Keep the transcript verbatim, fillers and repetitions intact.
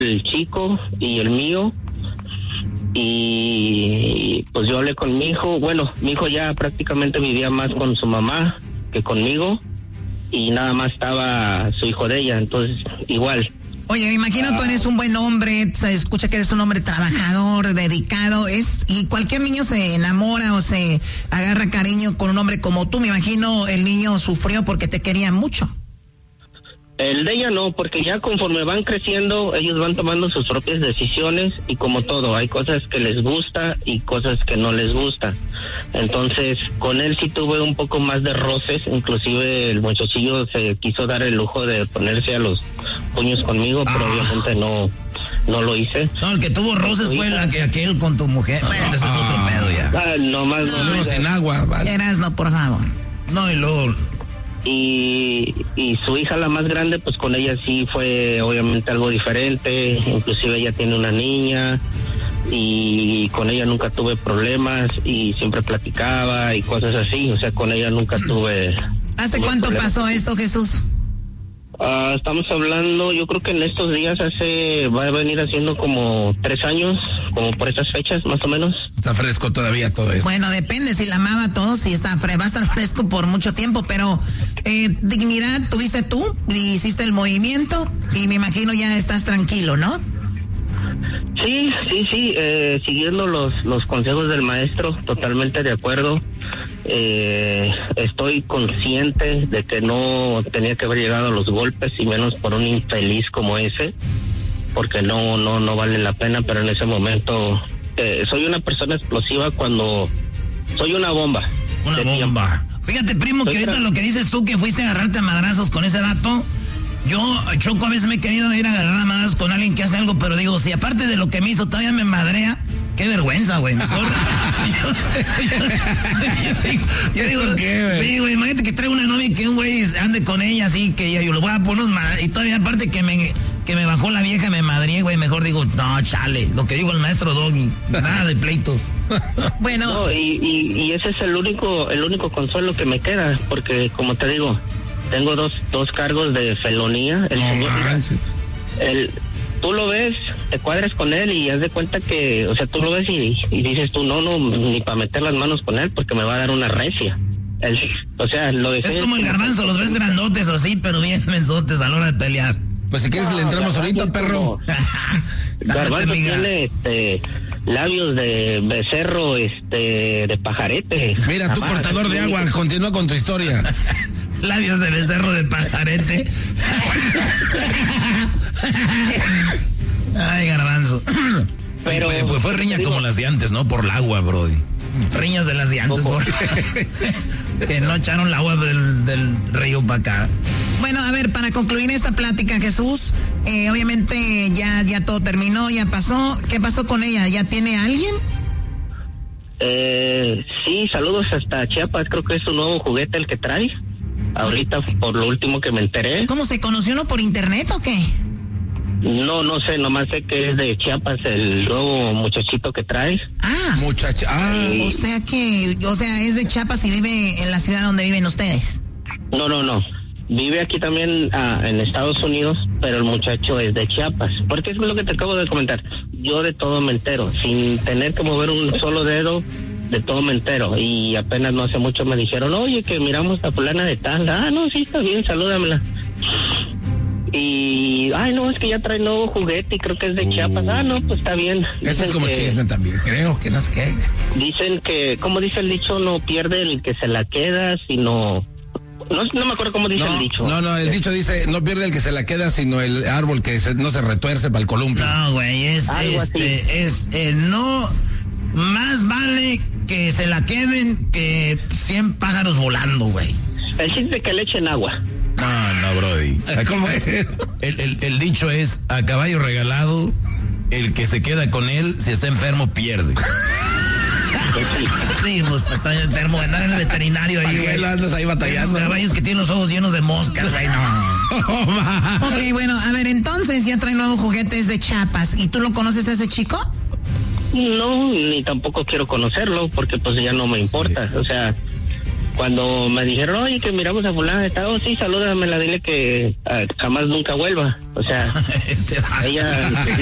el chico y el mío. Y pues yo hablé con mi hijo. Bueno, mi hijo ya prácticamente vivía más con su mamá que conmigo. Y nada más estaba su hijo de ella, entonces igual. Oye, me imagino ah. tú eres un buen hombre, se escucha que eres un hombre trabajador, dedicado, es y cualquier niño se enamora o se agarra cariño con un hombre como tú. Me imagino el niño sufrió porque te quería mucho. El de ella no, porque ya conforme van creciendo, ellos van tomando sus propias decisiones y como todo, hay cosas que les gusta y cosas que no les gusta. Entonces, con él sí tuve un poco más de roces, inclusive el muchachillo se quiso dar el lujo de ponerse a los puños conmigo, pero ah. obviamente no no lo hice. No, el que tuvo roces fue la que aquel con tu mujer. Bueno, ese es otro pedo ya. Ah, no más, no, no, no sin agua, vale. Eras, no, por favor. No, y luego... Y, y su hija, la más grande, pues con ella sí fue obviamente algo diferente, inclusive ella tiene una niña y con ella nunca tuve problemas y siempre platicaba y cosas así, o sea, con ella nunca tuve... ¿Hace tuve cuánto problemas. pasó esto, Jesús? Uh, estamos hablando, yo creo que en estos días hace, va a venir haciendo como tres años, como por estas fechas más o menos. Está fresco todavía todo eso. Bueno, depende, si la amaba a todos, si está fre- va a estar fresco por mucho tiempo, pero eh, dignidad tuviste tú, hiciste el movimiento y me imagino ya estás tranquilo, ¿no? Sí, sí, sí, eh, siguiendo los, los consejos del maestro, totalmente de acuerdo. Eh, estoy consciente de que no tenía que haber llegado a los golpes y menos por un infeliz como ese, porque no, no, no vale la pena, pero en ese momento eh, soy una persona explosiva cuando soy una bomba. Una bomba. Tiempo. Fíjate, primo, soy que ahorita tra- lo que dices tú que fuiste a agarrarte a madrazos con ese vato. Yo, Choco, a veces me he querido ir a agarrar a madrazos con alguien que hace algo, pero digo, si aparte de lo que me hizo todavía me madrea, qué vergüenza, güey. Mejor. yo, yo, yo digo, yo digo ¿qué, güey? Sí, güey, imagínate que traigo una novia y que un güey ande con ella así, que yo, yo lo voy a poner unos madrazos, y todavía aparte que me, que me bajó la vieja, me madrié, güey, mejor digo, no, chale, lo que digo el maestro Doggy, nada de pleitos. Bueno. No, y, y, y ese es el único, el único consuelo que me queda, porque como te digo, tengo dos, dos cargos de felonía. El no señor, manches. El, tú lo ves, te cuadras con él y haz de cuenta que, o sea, tú lo ves y, y dices tú, no, no, ni para meter las manos con él porque me va a dar una recia. El, o sea, lo es como el garbanzo, los ves grandotes o así, pero bien mensotes a la hora de pelear. Pues si quieres no, le entramos ahorita, perro. Garbanzo tiene este labios de becerro, este, de pajarete. Mira, tú cortador de agua, continúa con tu historia. Labios de becerro de pajarete. Ay, garbanzo. Pero pues, pues fue riña digo, como las de antes, ¿no? Por el agua, brody. Riñas de las de antes, por... que no echaron el agua del, del río para acá. Bueno, a ver, para concluir esta plática, Jesús, eh, obviamente ya, ya todo terminó, ya pasó. ¿Qué pasó con ella? ¿Ya tiene a alguien? Eh, sí, saludos hasta Chiapas, creo que es un nuevo juguete el que trae. Ahorita, por lo último que me enteré. ¿Cómo se conoció uno por internet o qué? No, no sé, nomás sé que es de Chiapas el nuevo muchachito que trae. Ah, muchacha. Ah, y... o sea que, o sea, es de Chiapas y vive en la ciudad donde viven ustedes. No, no, no. Vive aquí también ah, en Estados Unidos, pero el muchacho es de Chiapas. Porque es lo que te acabo de comentar. Yo de todo me entero, sin tener que mover un solo dedo. De todo me entero, y apenas no hace mucho me dijeron, oye, que miramos a fulana de tal, ah, no, sí, está bien, salúdamela. Y, ay, no, es que ya trae nuevo juguete y creo que es de uh, Chiapas, ah, no, pues está bien. Dicen eso es como que, chisme también, creo que no sé qué. Dicen que, como dice el dicho, no pierde el que se la queda, sino... No, no me acuerdo cómo dice no, el dicho. No, no, el dicho dice, no pierde el que se la queda, sino el árbol que se, no se retuerce para el columpio. No, güey, es, algo este, así. es, eh, no, más vale que se la queden que cien pájaros volando, güey. El chiste que le echen agua. No, no, brody. ¿Cómo es? El, el, el dicho es, a caballo regalado, el que se queda con él, si está enfermo, pierde. Sí, pues está enfermo, andar en el veterinario ahí, güey. Andas ahí batallando. Esos caballos que tienen los ojos llenos de moscas, güey, no. Ok, bueno, a ver, entonces ya trae nuevos juguetes de Chiapas. ¿Y tú lo conoces a ese chico? No, ni tampoco quiero conocerlo, porque pues ya no me importa. Sí. O sea, cuando me dijeron, oye, que miramos a fulana de estado, sí, salúdamela, dile que uh, jamás nunca vuelva. O sea, este ella